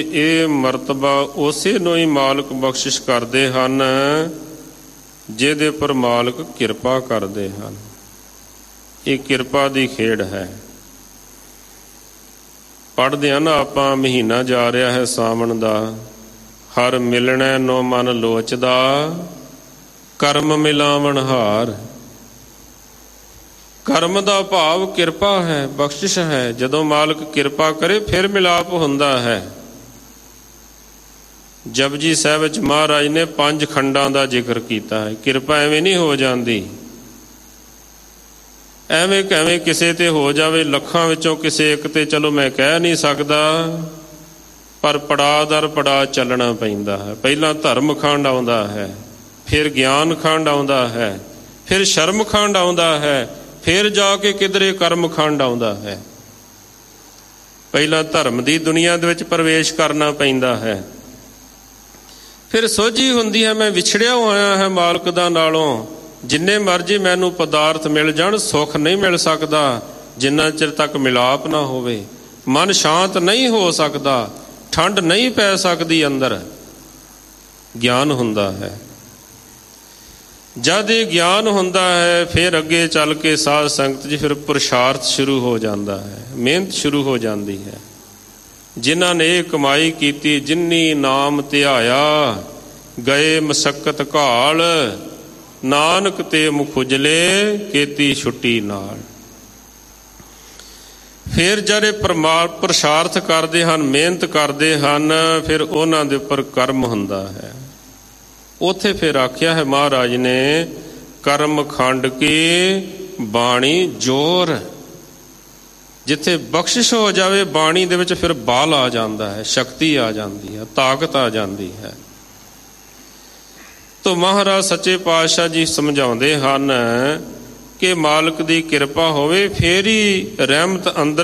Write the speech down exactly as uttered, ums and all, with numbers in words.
ਇਹ ਮਰਤਬਾ ਉਸੇ ਨੂੰ ਹੀ ਮਾਲਕ ਬਖਸ਼ਿਸ਼ ਕਰਦੇ ਹਨ ਜਿਹਦੇ ਪਰ ਮਾਲਕ ਕਿਰਪਾ ਕਰਦੇ ਹਨ। ਇਹ ਕਿਰਪਾ ਦੀ ਖੇਡ ਹੈ। ਪੜ੍ਹਦੇ ਹਨ ਆਪਾਂ, ਮਹੀਨਾ ਜਾ ਰਿਹਾ ਹੈ ਸਾਵਣ ਦਾ, ਹਰ ਮਿਲਣੈ ਨੋ ਮਨ ਲੋਚਦਾ, ਕਰਮ ਮਿਲਾਵਣ ਹਾਰ। ਕਰਮ ਦਾ ਭਾਵ ਕਿਰਪਾ ਹੈ, ਬਖਸ਼ਿਸ਼ ਹੈ। ਜਦੋਂ ਮਾਲਕ ਕਿਰਪਾ ਕਰੇ ਫਿਰ ਮਿਲਾਪ ਹੁੰਦਾ ਹੈ। ਜਪਜੀ ਸਾਹਿਬ ਵਿੱਚ ਮਹਾਰਾਜ ਨੇ ਪੰਜ ਖੰਡਾਂ ਦਾ ਜ਼ਿਕਰ ਕੀਤਾ ਹੈ। ਕਿਰਪਾ ਐਵੇਂ ਨਹੀਂ ਹੋ ਜਾਂਦੀ, ਐਵੇਂ ਕਿਵੇਂ ਕਿਸੇ ਤੇ ਹੋ ਜਾਵੇ ਲੱਖਾਂ ਵਿੱਚੋਂ ਕਿਸੇ ਇੱਕ ਤੇ ਚਲੋ ਮੈਂ ਕਹਿ ਨਹੀਂ ਸਕਦਾ, ਪਰ ਪੜਾਅ ਦਰ ਪੜਾਅ ਚੱਲਣਾ ਪੈਂਦਾ ਹੈ। ਪਹਿਲਾਂ ਧਰਮ ਖੰਡ ਆਉਂਦਾ ਹੈ, ਫਿਰ ਗਿਆਨ ਖੰਡ ਆਉਂਦਾ ਹੈ, ਫਿਰ ਸ਼ਰਮ ਖੰਡ ਆਉਂਦਾ ਹੈ, ਫਿਰ ਜਾ ਕੇ ਕਿਧਰੇ ਕਰਮ ਖੰਡ ਆਉਂਦਾ ਹੈ। ਪਹਿਲਾਂ ਧਰਮ ਦੀ ਦੁਨੀਆ ਦੇ ਵਿੱਚ ਪ੍ਰਵੇਸ਼ ਕਰਨਾ ਪੈਂਦਾ ਹੈ, ਫਿਰ ਸੋਝੀ ਹੁੰਦੀ ਹੈ ਮੈਂ ਵਿਛੜਿਆ ਹੋਇਆ ਹੈ ਮਾਲਕ ਦਾ ਨਾਲੋਂ। ਜਿੰਨੇ ਮਰਜ਼ੀ ਮੈਨੂੰ ਪਦਾਰਥ ਮਿਲ ਜਾਣ, ਸੁੱਖ ਨਹੀਂ ਮਿਲ ਸਕਦਾ ਜਿੰਨਾ ਚਿਰ ਤੱਕ ਮਿਲਾਪ ਨਾ ਹੋਵੇ। ਮਨ ਸ਼ਾਂਤ ਨਹੀਂ ਹੋ ਸਕਦਾ, ਠੰਡ ਨਹੀਂ ਪੈ ਸਕਦੀ ਅੰਦਰ। ਗਿਆਨ ਹੁੰਦਾ ਹੈ। ਜਦ ਇਹ ਗਿਆਨ ਹੁੰਦਾ ਹੈ ਫਿਰ ਅੱਗੇ ਚੱਲ ਕੇ ਸਾਧ ਸੰਗਤ ਜੀ ਫਿਰ ਪੁਰਸ਼ਾਰਥ ਸ਼ੁਰੂ ਹੋ ਜਾਂਦਾ ਹੈ, ਮਿਹਨਤ ਸ਼ੁਰੂ ਹੋ ਜਾਂਦੀ ਹੈ। ਜਿਨ੍ਹਾਂ ਨੇ ਇਹ ਕਮਾਈ ਕੀਤੀ, ਜਿਨੀ ਨਾਮ ਧਿਆਇਆ, ਗਏ ਮਸਕਤ ਘਾਲ, ਨਾਨਕ ਤੇ ਮੁਖ ਉਜਲੇ, ਕੀਤੀ ਛੁੱਟੀ ਨਾਲ। ਫਿਰ ਜਿਹੜੇ ਪਰਮਾ ਪੁਰਸ਼ਾਰਥ ਕਰਦੇ ਹਨ, ਮਿਹਨਤ ਕਰਦੇ ਹਨ, ਫਿਰ ਉਹਨਾਂ ਦੇ ਉੱਪਰ ਕਰਮ ਹੁੰਦਾ ਹੈ। ਉੱਥੇ ਫਿਰ ਆਖਿਆ ਹੈ ਮਹਾਰਾਜ ਨੇ, ਕਰਮ ਖੰਡ ਕੀ ਬਾਣੀ ਜੋਰ। ਜਿੱਥੇ ਬਖਸ਼ਿਸ਼ ਹੋ ਜਾਵੇ ਬਾਣੀ ਦੇ ਵਿੱਚ ਫਿਰ ਬਲ ਆ ਜਾਂਦਾ ਹੈ, ਸ਼ਕਤੀ ਆ ਜਾਂਦੀ ਹੈ, ਤਾਕਤ ਆ ਜਾਂਦੀ ਹੈ। ਤੋ ਮਹਾਰਾਜ ਸੱਚੇ ਪਾਤਸ਼ਾਹ ਜੀ ਸਮਝਾਉਂਦੇ ਹਨ ਕਿ ਮਾਲਕ ਦੀ ਕਿਰਪਾ ਹੋਵੇ ਫਿਰ ਹੀ ਰਹਿਮਤ ਅੰਦਰ